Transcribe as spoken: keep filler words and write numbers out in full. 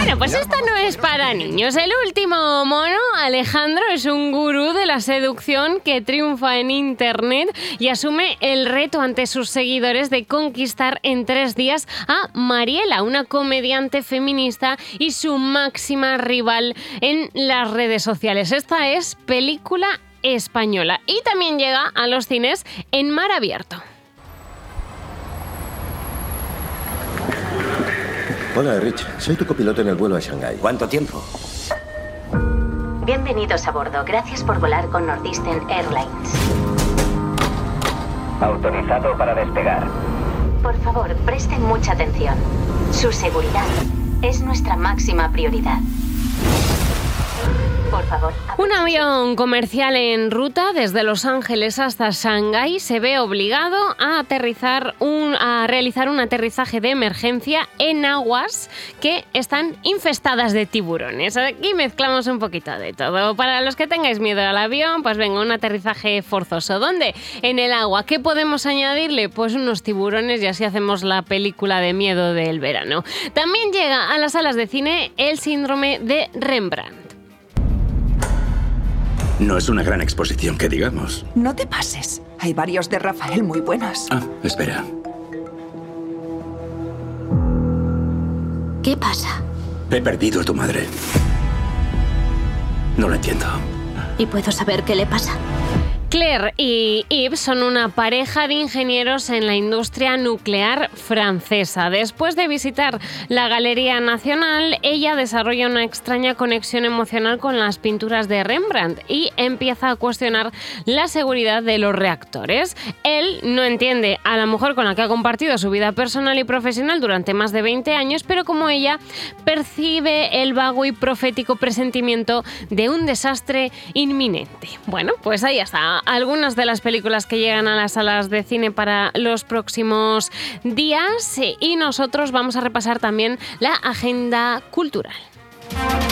Bueno, pues esta no es para niños. El último mono, Alejandro, es un gurú de la seducción que triunfa en internet y asume el reto ante sus seguidores de conquistar en tres días a Mariela, una comediante feminista y su máxima rival en las redes sociales. Esta es película española y también llega a los cines en mar abierto. Hola, Rich. Soy tu copiloto en el vuelo a Shanghái. ¿Cuánto tiempo? Bienvenidos a bordo. Gracias por volar con Northeastern Airlines. Autorizado para despegar. Por favor, presten mucha atención. Su seguridad es nuestra máxima prioridad. Por favor. Un avión comercial en ruta desde Los Ángeles hasta Shanghái se ve obligado a aterrizar un, a realizar un aterrizaje de emergencia en aguas que están infestadas de tiburones. Aquí mezclamos un poquito de todo. Para los que tengáis miedo al avión, pues venga, un aterrizaje forzoso. ¿Dónde? En el agua. ¿Qué podemos añadirle? Pues unos tiburones y así hacemos la película de miedo del verano. También llega a las salas de cine El síndrome de Rembrandt. No es una gran exposición, que digamos. No te pases. Hay varios de Rafael muy buenos. Ah, espera. ¿Qué pasa? He perdido a tu madre. No lo entiendo. ¿Y puedo saber qué le pasa? Claire y Yves son una pareja de ingenieros en la industria nuclear francesa. Después de visitar la Galería Nacional, ella desarrolla una extraña conexión emocional con las pinturas de Rembrandt y empieza a cuestionar la seguridad de los reactores. Él no entiende a la mujer con la que ha compartido su vida personal y profesional durante más de veinte años, pero como ella percibe el vago y profético presentimiento de un desastre inminente. Bueno, pues ahí está. Algunas de las películas que llegan a las salas de cine para los próximos días y nosotros vamos a repasar también la agenda cultural.